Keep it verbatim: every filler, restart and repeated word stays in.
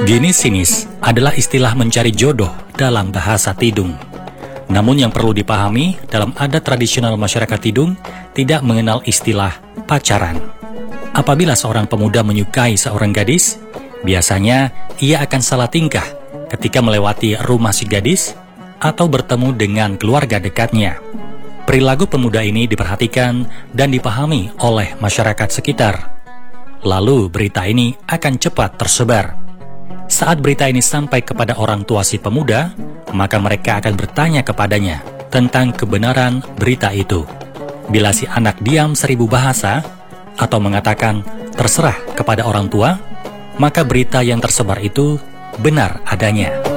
Gini sinis adalah istilah mencari jodoh dalam bahasa Tidung. Namun yang perlu dipahami, dalam adat tradisional masyarakat Tidung tidak mengenal istilah pacaran. Apabila seorang pemuda menyukai seorang gadis, biasanya ia akan salah tingkah ketika melewati rumah si gadis atau bertemu dengan keluarga dekatnya. Perilaku pemuda ini diperhatikan dan dipahami oleh masyarakat sekitar. Lalu berita ini akan cepat tersebar. Saat berita ini sampai kepada orang tua si pemuda, maka mereka akan bertanya kepadanya tentang kebenaran berita itu. Bila si anak diam seribu bahasa atau mengatakan terserah kepada orang tua, maka berita yang tersebar itu benar adanya.